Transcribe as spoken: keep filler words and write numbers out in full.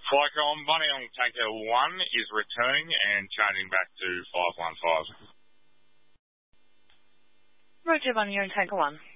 Flight on Bunny on Tanker one is returning and changing back to five one five. Roger, Bunny on Tanker one.